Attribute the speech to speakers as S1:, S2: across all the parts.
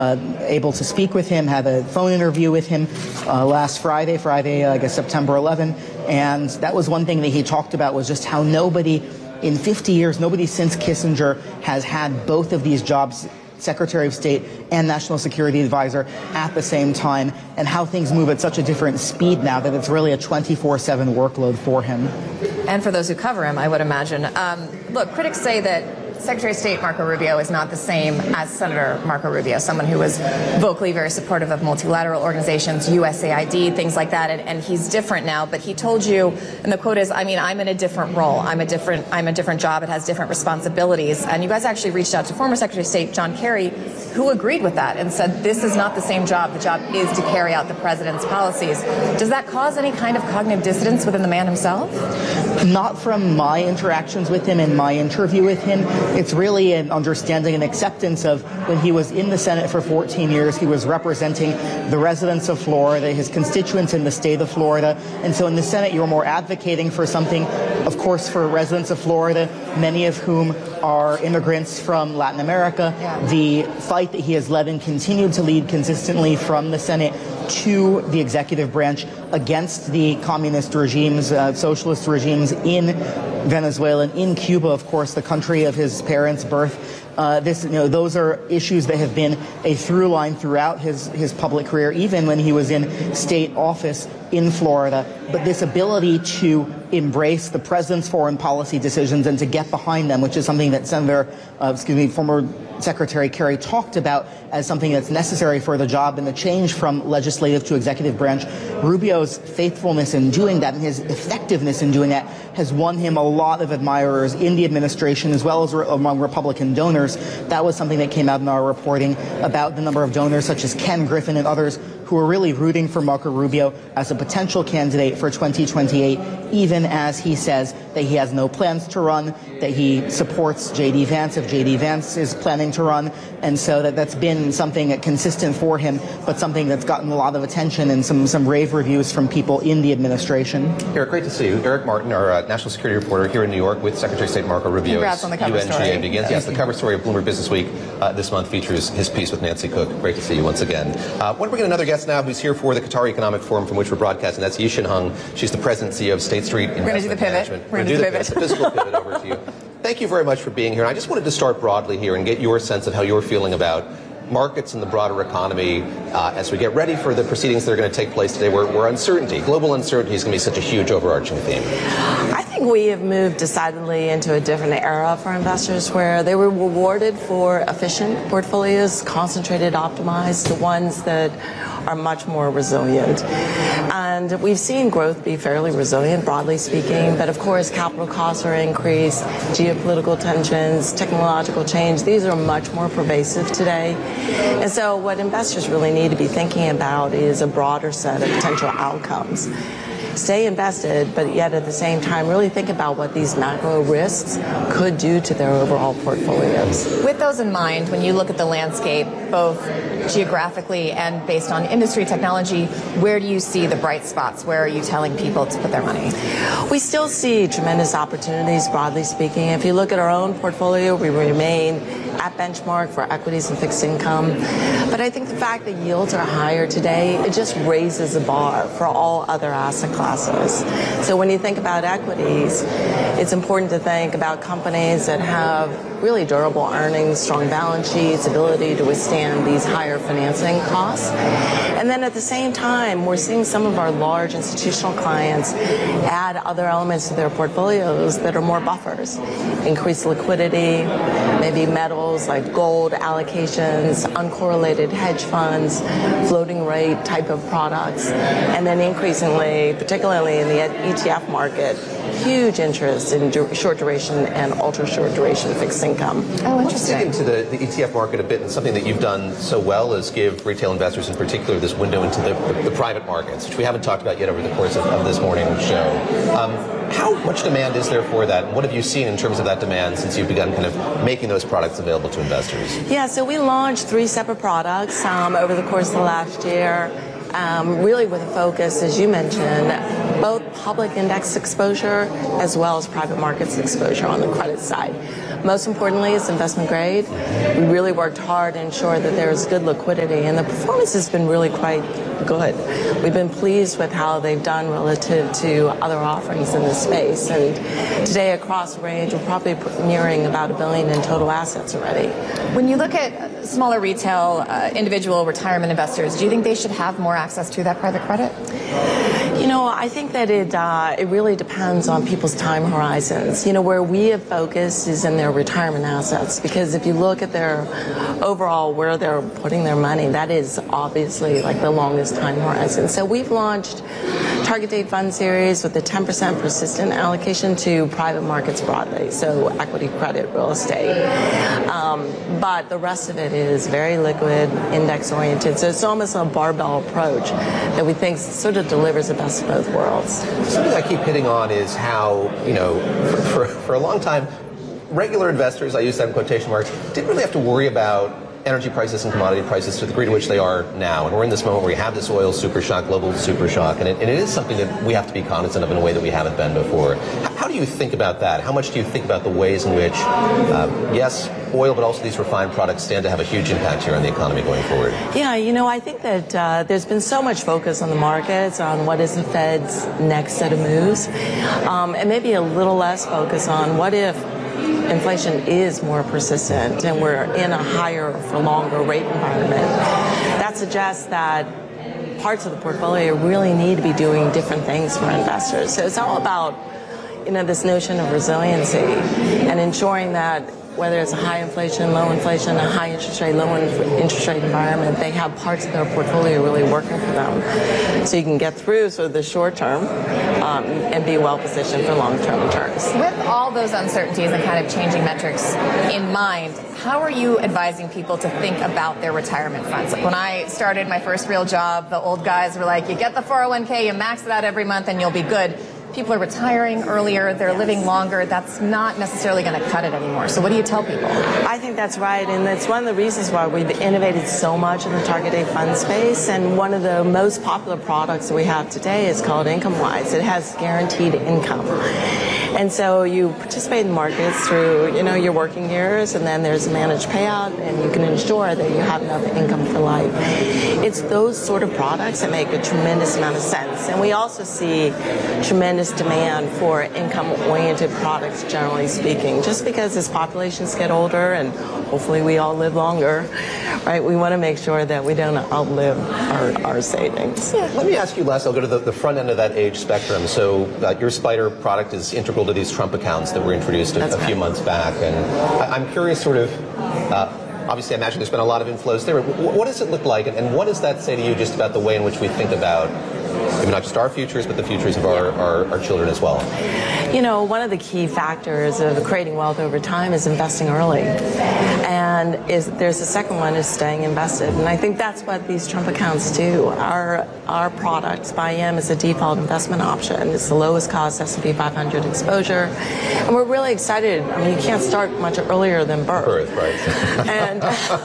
S1: able to speak with him, had a phone interview with him last Friday, I guess September 11, and that was one thing that he talked about, was just how nobody in 50 years, nobody since Kissinger has had both of these jobs, Secretary of State and National Security Advisor, at the same time, and how things move at such a different speed now that it's really a 24/7 workload for him.
S2: And for those who cover him, I would imagine. Look, critics say that Secretary of State Marco Rubio is not the same as Senator Marco Rubio, someone who was vocally very supportive of multilateral organizations, USAID, things like that, and he's different now. But he told you, and the quote is, I mean, I'm in a different role. I'm a different job. It has different responsibilities. And you guys actually reached out to former Secretary of State John Kerry, who agreed with that and said, this is not the same job. The job is to carry out the president's policies. Does that cause any kind of cognitive dissonance within the man himself?
S1: Not from my interactions with him and my interview with him. It's really an understanding and acceptance of when he was in the Senate for 14 years, he was representing the residents of Florida, his constituents in the state of Florida. And so in the Senate, you're more advocating for something, of course, for residents of Florida, many of whom are immigrants from Latin America. Yeah. The fight that he has led and continued to lead consistently from the Senate to the executive branch against the communist regimes, socialist regimes in Venezuela and in Cuba, of course, the country of his parents' birth. Those are issues that have been a through line throughout his public career, even when he was in state office in Florida. But this ability to embrace the president's foreign policy decisions and to get behind them, which is something that former Secretary Kerry talked about as something that's necessary for the job, and the change from legislative to executive branch. Rubio's faithfulness in doing that and his effectiveness in doing that has won him a lot of admirers in the administration as well as among Republican donors. That was something that came out in our reporting about the number of donors such as Ken Griffin and others who are really rooting for Marco Rubio as a potential candidate for 2028, even as he says that he has no plans to run, that he supports J.D. Vance if J.D. Vance is planning to run. And so that's been something consistent for him, but something that's gotten a lot of attention and some rave reviews from people in the administration.
S3: Eric, great to see you. Eric Martin, our national security reporter here in New York with Secretary of State Marco Rubio.
S2: Congrats on the cover story.
S3: Begins. Yes, the cover story of Bloomberg Business Week this month features his piece with Nancy Cook. Great to see you once again. I want to bring in another guest now who's here for the Qatar Economic Forum from which we're broadcasting. That's Yixin Hung. She's the president and CEO of State Street Investment
S2: We're going to do the pivot.
S3: Management.
S2: We're going to do the pivot.
S3: The physical pivot over to you. Thank you very much for being here. And I just wanted to start broadly here and get your sense of how you're feeling about markets and the broader economy as we get ready for the proceedings that are going to take place today, where global uncertainty is going to be such a huge overarching theme.
S4: I think we have moved decidedly into a different era for investors where they were rewarded for efficient portfolios, concentrated, optimized, the ones that are much more resilient. And we've seen growth be fairly resilient, broadly speaking, but of course capital costs are increased, geopolitical tensions, technological change, these are much more pervasive today. And so what investors really need to be thinking about is a broader set of potential outcomes. Stay invested, but yet at the same time really think about what these macro risks could do to their overall portfolios.
S2: With those in mind, when you look at the landscape, both geographically and based on industry technology, where do you see the bright spots? Where are you telling people to put their money?
S4: We still see tremendous opportunities, broadly speaking. If you look at our own portfolio, we remain at benchmark for equities and fixed income. But I think the fact that yields are higher today, it just raises the bar for all other asset classes. So when you think about equities, it's important to think about companies that have really durable earnings, strong balance sheets, ability to withstand these higher financing costs. And then at the same time, we're seeing some of our large institutional clients add other elements to their portfolios that are more buffers, increased liquidity, maybe metals like gold allocations, uncorrelated hedge funds, floating rate type of products, and then increasingly, particularly in the ETF market, huge interest in short duration and ultra short duration fixed income.
S2: Oh, interesting.
S3: Let's dig into the ETF market a bit, and something that you've done so well is give retail investors in particular this window into the private markets, which we haven't talked about yet over the course of this morning's show. How much demand is there for that? What have you seen in terms of that demand since you've begun kind of making those products available to investors?
S4: Yeah, so we launched 3 separate products over the course of the last year. really with a focus, as you mentioned, both public index exposure as well as private markets exposure on the credit side. Most importantly, it's investment grade. We really worked hard to ensure that there's good liquidity, and the performance has been really quite good. We've been pleased with how they've done relative to other offerings in this space. And today, across the range, we're probably nearing about $1 billion in total assets already.
S2: When you look at smaller retail, individual retirement investors, do you think they should have more access to that private credit?
S4: You know, I think that it really depends on people's time horizons. You know, where we have focused is in their retirement assets, because if you look at their overall where they're putting their money, that is obviously like the longest time horizon. So we've launched target date fund series with a 10% persistent allocation to private markets broadly, so equity, credit, real estate. But the rest of it is very liquid, index oriented. So it's almost a barbell approach that we think sort of delivers the best of both worlds.
S3: Something I keep hitting on is how, you know, for a long time, regular investors, I use that in quotation marks, didn't really have to worry about energy prices and commodity prices to the degree to which they are now. And we're in this moment where we have this oil super shock, global super shock, and it is something that we have to be cognizant of in a way that we haven't been before. How do you think about that? How much do you think about the ways in which, yes, oil, but also these refined products stand to have a huge impact here on the economy going forward?
S4: Yeah, you know, I think that there's been so much focus on the markets, on what is the Fed's next set of moves, and maybe a little less focus on what if inflation is more persistent and we're in a higher for longer rate environment. That suggests that parts of the portfolio really need to be doing different things for investors. So it's all about, you know, this notion of resiliency and ensuring that whether it's a high inflation, low inflation, a high interest rate, low interest rate environment, they have parts of their portfolio really working for them. So you can get through sort of the short term and be well positioned for long-term returns.
S2: With all those uncertainties and kind of changing metrics in mind, how are you advising people to think about their retirement funds? When I started my first real job, the old guys were like, you get the 401k, you max it out every month and you'll be good. People are retiring earlier, they're living longer. That's not necessarily going to cut it anymore. So what do you tell people?
S4: I think that's right, and that's one of the reasons why we've innovated so much in the target date fund space. And one of the most popular products that we have today is called IncomeWise. It has guaranteed income. And so you participate in markets through, you know, your working years, and then there's a managed payout, and you can ensure that you have enough income for life. It's those sort of products that make a tremendous amount of sense. And we also see tremendous demand for income-oriented products, generally speaking, just because as populations get older and hopefully we all live longer, right, we want to make sure that we don't outlive our savings.
S3: Yeah. Let me ask you last, I'll go to the front end of that age spectrum. So your Spider product is integral to these Trump accounts that were introduced a few months back. And I'm curious sort of, obviously I imagine there's been a lot of inflows there. What does it look like, and what does that say to you just about the way in which we think about maybe not just our futures, but the futures of our children as well?
S4: You know, one of the key factors of creating wealth over time is investing early. And there's a second one is staying invested. And I think that's what these Trump accounts do. Our product, SPY-EM, is a default investment option. It's the lowest cost S&P 500 exposure. And we're really excited. I mean, you can't start much earlier than birth.
S3: Right.
S4: And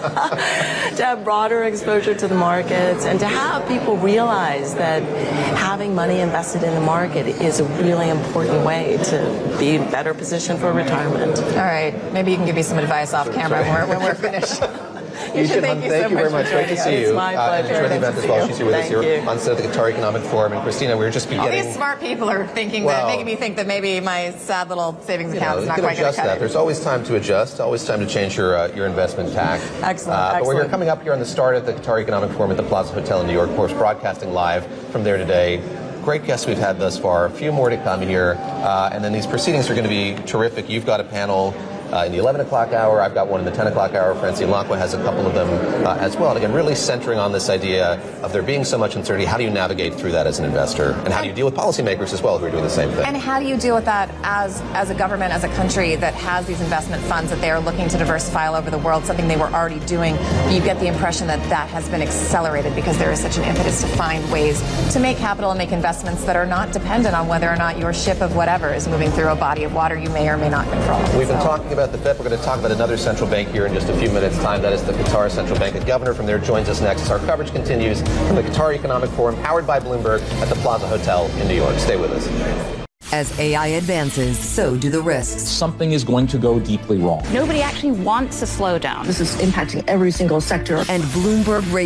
S4: to have broader exposure to the markets and to have people realize that having money invested in the market is a really important way to be better positioned for retirement.
S2: All right. Maybe you can give me some advice off camera when we're finished.
S3: Thank you very much. Great to see you.
S4: It's my pleasure.
S3: Enjoy the event as well. She's here with us here
S4: Thank you.
S3: on set of the Qatar Economic Forum. And Christina, we were just beginning.
S2: All these smart people are thinking making me think that maybe my sad little savings account is not
S3: you
S2: quite
S3: can
S2: going to
S3: adjust
S2: cut
S3: that.
S2: it.
S3: There's always time to adjust, always time to change your investment tack.
S4: Excellent.
S3: But we're coming up here on the start of the Qatar Economic Forum at the Plaza Hotel in New York. Of course, broadcasting live from there today. Great guests we've had thus far. A few more to come here. And then these proceedings are going to be terrific. You've got a panel in the 11 o'clock hour. I've got one in the 10 o'clock hour. Francine Lacqua has a couple of them as well. And again, really centering on this idea of there being so much uncertainty. How do you navigate through that as an investor? And how do you deal with policymakers as well who are doing the same thing?
S2: And how do you deal with that as a government, as a country that has these investment funds that they are looking to diversify all over the world, something they were already doing? You get the impression that that has been accelerated because there is such an impetus to find ways to make capital and make investments that are not dependent on whether or not your ship of whatever is moving through a body of water you may or may not control.
S3: We've been talking about the Fed. We're going to talk about another central bank here in just a few minutes' time. That is the Qatar Central Bank. A governor from there joins us next as our coverage continues from the Qatar Economic Forum, powered by Bloomberg, at the Plaza Hotel in New York. Stay with us.
S5: As AI advances, so do the risks.
S6: Something is going to go deeply wrong.
S7: Nobody actually wants a slowdown.
S8: This is impacting every single sector.
S5: And Bloomberg